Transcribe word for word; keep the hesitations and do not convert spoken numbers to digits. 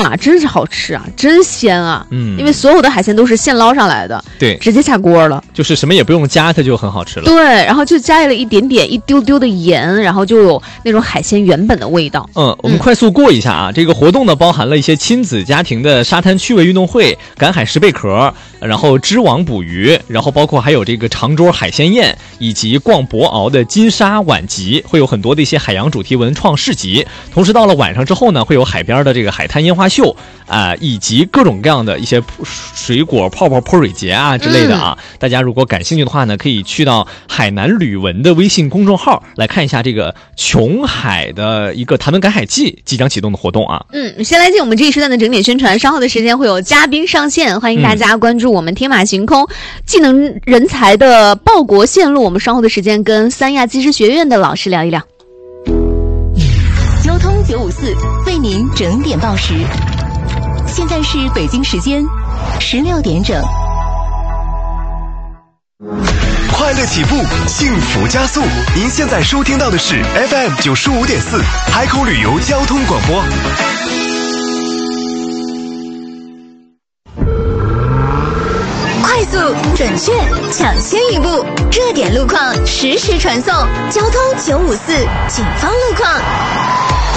啊，真是好吃啊，真鲜啊！ 嗯， 因为所有的海鲜都是现捞上来的， 对， 直接下锅了， 就是什么也不用加，它就很好吃了。 对，然后就加了一点点一丢丢的盐，然后就有那种海鲜原本的味道。 嗯，我们快速过一下啊，嗯、这个活动呢包含了一些亲子家庭的沙滩趣味运动会、赶海拾贝壳，然后织网捕鱼，然后包括还有这个长桌海鲜宴，以及逛博鳌的金沙晚集，会有很多的一些海洋主题文创市集。同时到了晚上之后呢，会有海边的这个海滩烟花秀啊、呃，以及各种各样的一些水果泡泡泼水节啊之类的啊。嗯、大家如果感兴趣的话呢，可以去到海南旅文的微信公众号来看一下这个琼海的一个谈文赶海季即将启动的活动啊。 嗯，先来进我们这一时段的整点宣传，稍后的时间会有嘉宾上线，欢迎大家关注我们天马行空、嗯、技能人才的报国线路。我们稍后的时间跟三亚技师学院的老师聊一聊。 交通九五四为您整点报时，现在是北京时间十六点整。 快乐起步，幸福加速。您现在收听到的是 F M 九十五点四海口旅游交通广播。 快速、准确、抢先一步，热点路况实时传送。交通九五四警方路况。